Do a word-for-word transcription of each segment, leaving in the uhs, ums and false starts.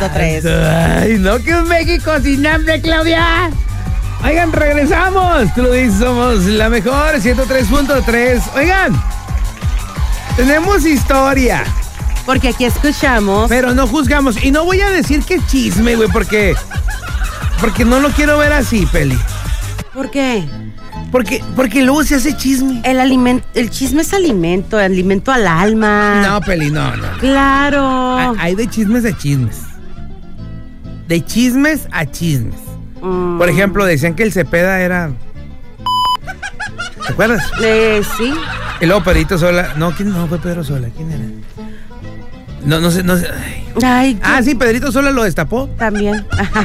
tres. Ay, no, que un México sin hambre, Claudia. Oigan, regresamos. Tú lo dices, somos la mejor, ciento tres punto tres. Oigan, tenemos historia. Porque aquí escuchamos. Pero no juzgamos. Y no voy a decir que chisme, güey, porque... Porque no lo quiero ver así, Peli. ¿Por qué? Porque, porque luego se hace chisme. El alimento, el chisme es alimento, alimento al alma. No, Peli, no, no. Claro. Hay, hay de chismes a chismes. De chismes a chismes. Mm. Por ejemplo, decían que el Cepeda era... ¿Te acuerdas? Eh, sí. Y luego Pedrito Sola. No, ¿quién no fue Pedro Sola? ¿Quién era? No, no sé, no sé. Ay. Ay, ah, sí, Pedrito Sola lo destapó. También.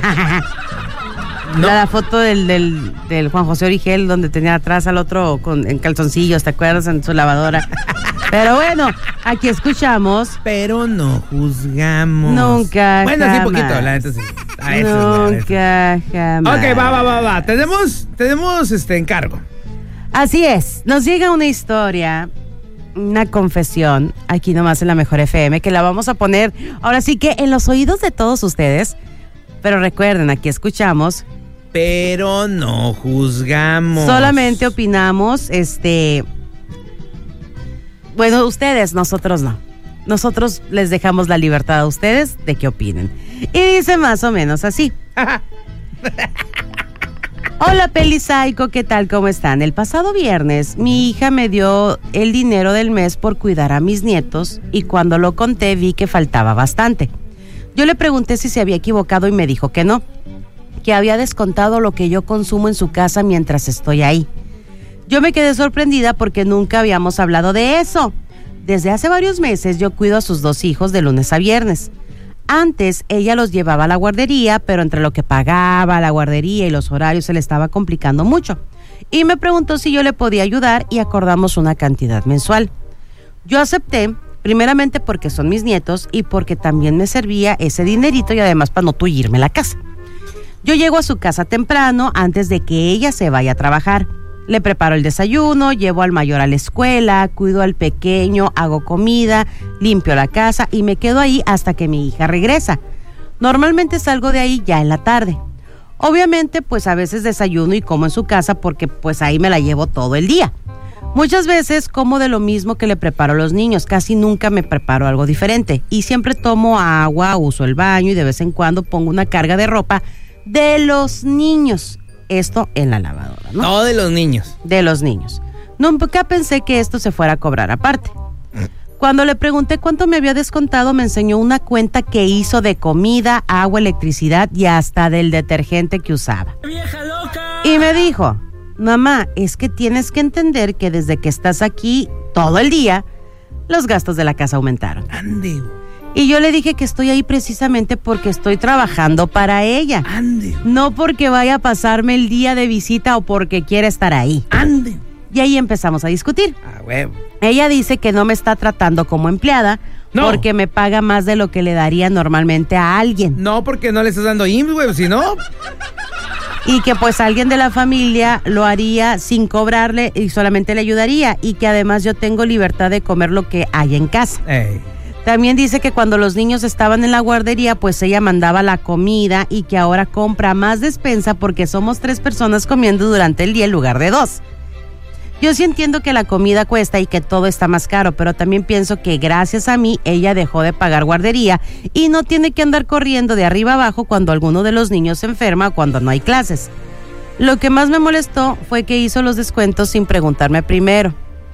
No. La, la foto del, del, del Juan José Origel, donde tenía atrás al otro con, en calzoncillos, ¿te acuerdas? En su lavadora. Pero bueno, aquí escuchamos. Pero no juzgamos. Nunca, Bueno, jamás. sí, poquito, la neta sí. Ah, eso, Nunca, jamás. Ok, va, va, va, va. Tenemos, tenemos este encargo. Así es. Nos llega una historia, una confesión, aquí nomás en la Mejor F M, que la vamos a poner ahora sí que en los oídos de todos ustedes. Pero recuerden, aquí escuchamos. Pero no juzgamos. Solamente opinamos, este... Bueno, ustedes, nosotros no. Nosotros les dejamos la libertad a ustedes de que opinen. Y dice más o menos así. Hola, Peli Psycho, ¿qué tal? ¿Cómo están? El pasado viernes, mi hija me dio el dinero del mes por cuidar a mis nietos y cuando lo conté vi que faltaba bastante. Yo le pregunté si se había equivocado y me dijo que no, que había descontado lo que yo consumo en su casa mientras estoy ahí. Yo me quedé sorprendida porque nunca habíamos hablado de eso. Desde hace varios meses yo cuido a sus dos hijos de lunes a viernes. Antes ella los llevaba a la guardería, pero entre lo que pagaba, la guardería y los horarios se le estaba complicando mucho. Y me preguntó si yo le podía ayudar y acordamos una cantidad mensual. Yo acepté, primeramente porque son mis nietos y porque también me servía ese dinerito y además para no tullirme la casa. Yo llego a su casa temprano antes de que ella se vaya a trabajar. Le preparo el desayuno, llevo al mayor a la escuela, cuido al pequeño, hago comida, limpio la casa y me quedo ahí hasta que mi hija regresa. Normalmente salgo de ahí ya en la tarde. Obviamente, pues a veces desayuno y como en su casa porque pues ahí me la llevo todo el día. Muchas veces como de lo mismo que le preparo a los niños, casi nunca me preparo algo diferente. Y siempre tomo agua, uso el baño y de vez en cuando pongo una carga de ropa de los niños. Esto en la lavadora, ¿no? No, de los niños. De los niños. Nunca pensé que esto se fuera a cobrar aparte. Cuando le pregunté cuánto me había descontado, me enseñó una cuenta que hizo de comida, agua, electricidad y hasta del detergente que usaba. ¡Vieja loca! Y me dijo, mamá, es que tienes que entender que desde que estás aquí todo el día, los gastos de la casa aumentaron. Ande. Y yo le dije que estoy ahí precisamente porque estoy trabajando para ella. Ande. No porque vaya a pasarme el día de visita o porque quiera estar ahí. Ande. Y ahí empezamos a discutir. Ah, huevo. Ella dice que no me está tratando como empleada no. porque me paga más de lo que le daría normalmente a alguien. No, porque no le estás dando I M S S, güey, si no... Y que pues alguien de la familia lo haría sin cobrarle y solamente le ayudaría. Y que además yo tengo libertad de comer lo que hay en casa. Ey. También dice que cuando los niños estaban en la guardería, pues ella mandaba la comida y que ahora compra más despensa porque somos tres personas comiendo durante el día en lugar de dos. Yo sí entiendo que la comida cuesta y que todo está más caro, pero también pienso que gracias a mí ella dejó de pagar guardería y no tiene que andar corriendo de arriba abajo cuando alguno de los niños se enferma o cuando no hay clases. Lo que más me molestó fue que hizo los descuentos sin preguntarme primero.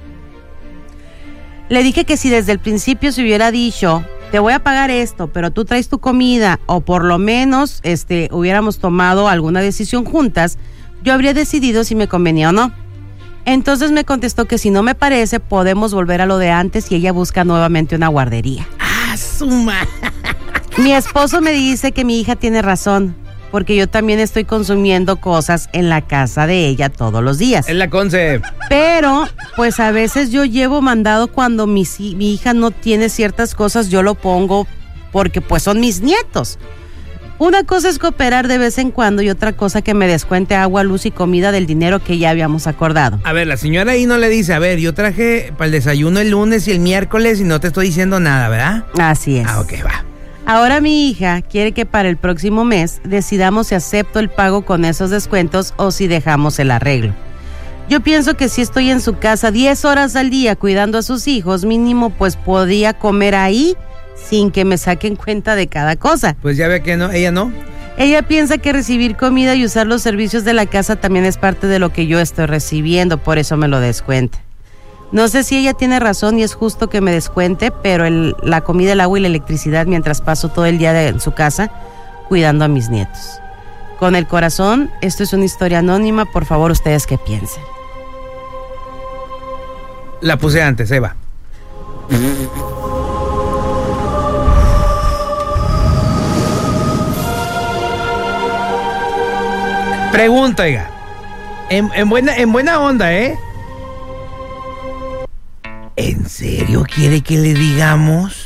Le dije que si desde el principio se hubiera dicho, te voy a pagar esto, pero tú traes tu comida, o por lo menos este, hubiéramos tomado alguna decisión juntas, yo habría decidido si me convenía o no. Entonces me contestó que si no me parece, podemos volver a lo de antes y ella busca nuevamente una guardería. ¡Ah, su madre! Mi esposo me dice que mi hija tiene razón, porque yo también estoy consumiendo cosas en la casa de ella todos los días. Es la Conce. Pero, pues a veces yo llevo mandado cuando mi, mi hija no tiene ciertas cosas, yo lo pongo porque pues son mis nietos. Una cosa es cooperar de vez en cuando y otra cosa que me descuente agua, luz y comida del dinero que ya habíamos acordado. A ver, la señora ahí no le dice, a ver, yo traje para el desayuno el lunes y el miércoles y no te estoy diciendo nada, ¿verdad? Así es. Ah, ok, va. Ahora mi hija quiere que para el próximo mes decidamos si acepto el pago con esos descuentos o si dejamos el arreglo. Yo pienso que si estoy en su casa diez horas al día cuidando a sus hijos, mínimo pues podía comer ahí sin que me saquen cuenta de cada cosa. Pues ya ve que no, ella no. Ella piensa que recibir comida y usar los servicios de la casa también es parte de lo que yo estoy recibiendo, por eso me lo descuenta. No sé si ella tiene razón y es justo que me descuente, pero el, la comida, el agua y la electricidad mientras paso todo el día de, en su casa cuidando a mis nietos. Con el corazón, esto es una historia anónima, por favor, ustedes qué piensen. La puse antes, Eva. Pregunta, oiga. En, en, buena, en buena onda, ¿eh? ¿En serio quiere que le digamos?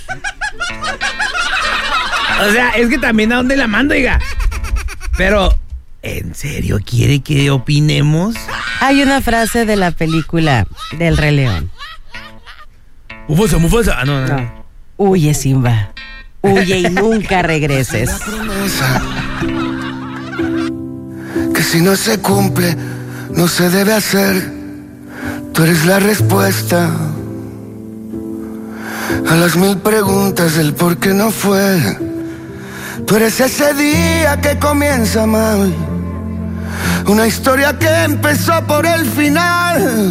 O sea, es que también a dónde la mando, oiga. Pero, ¿en serio quiere que opinemos? Hay una frase de la película del Rey León. Mufasa, Mufasa. Ah, no, no. no. Huye, Simba. Huye y nunca regreses. Que si no se cumple, no se debe hacer. Tú eres la respuesta a las mil preguntas del por qué no fue. Tú eres ese día que comienza mal, una historia que empezó por el final.